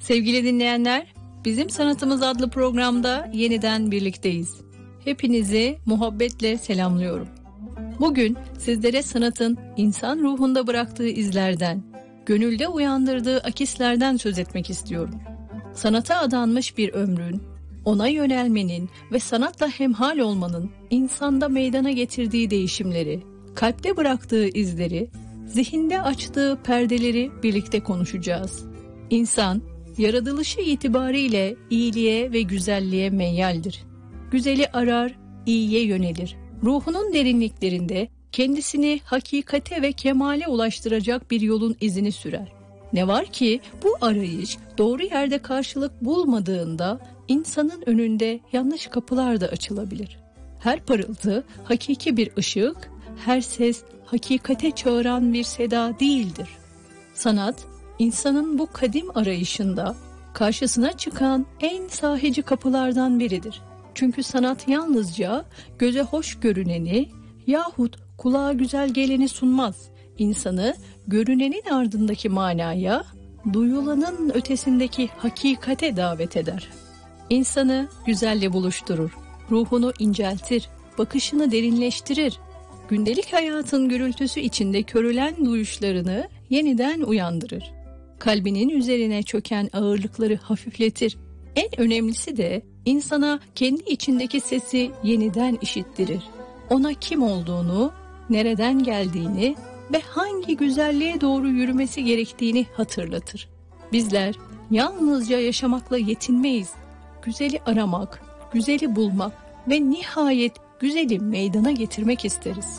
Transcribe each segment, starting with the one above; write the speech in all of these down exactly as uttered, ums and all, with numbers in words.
Sevgili dinleyenler, Bizim Sanatımız adlı programda yeniden birlikteyiz. Hepinizi muhabbetle selamlıyorum. Bugün sizlere sanatın insan ruhunda bıraktığı izlerden, gönülde uyandırdığı akislerden söz etmek istiyorum. Sanata adanmış bir ömrün, ona yönelmenin ve sanatla hemhal olmanın insanda meydana getirdiği değişimleri, kalpte bıraktığı izleri, zihinde açtığı perdeleri birlikte konuşacağız. İnsan, yaratılışı itibariyle iyiliğe ve güzelliğe meyyaldir. Güzeli arar, iyiye yönelir. Ruhunun derinliklerinde kendisini hakikate ve kemale ulaştıracak bir yolun izini sürer. Ne var ki bu arayış doğru yerde karşılık bulmadığında insanın önünde yanlış kapılar da açılabilir. Her parıltı hakiki bir ışık, her ses hakikate çağıran bir seda değildir. Sanat, insanın bu kadim arayışında karşısına çıkan en sahici kapılardan biridir. Çünkü sanat yalnızca göze hoş görüneni yahut kulağa güzel geleni sunmaz. İnsanı görünenin ardındaki manaya, duyulanın ötesindeki hakikate davet eder. İnsanı güzelle buluşturur, ruhunu inceltir, bakışını derinleştirir. Gündelik hayatın gürültüsü içinde körülen duyuşlarını yeniden uyandırır. Kalbinin üzerine çöken ağırlıkları hafifletir. En önemlisi de insana kendi içindeki sesi yeniden işittirir. Ona kim olduğunu, nereden geldiğini ve hangi güzelliğe doğru yürümesi gerektiğini hatırlatır. Bizler yalnızca yaşamakla yetinmeyiz. Güzeli aramak, güzeli bulmak ve nihayet güzeli meydana getirmek isteriz.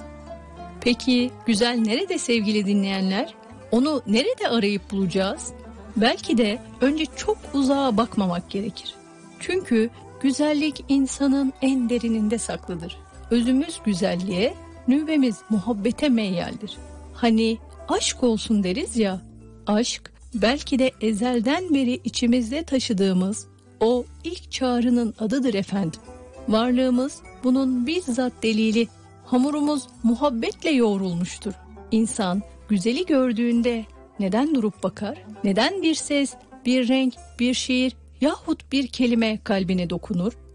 Peki güzel nerede sevgili dinleyenler? Onu nerede arayıp bulacağız? Belki de önce çok uzağa bakmamak gerekir. Çünkü güzellik insanın en derininde saklıdır. Özümüz güzelliğe, nüvemiz muhabbete meyyaldir. Hani aşk olsun deriz ya, aşk belki de ezelden beri içimizde taşıdığımız o ilk çağrının adıdır efendim. Varlığımız bunun bizzat delili, hamurumuz muhabbetle yoğrulmuştur. İnsan güzeli gördüğünde neden durup bakar? Neden bir ses, bir renk, bir şiir yahut bir kelime kalbine dokunur?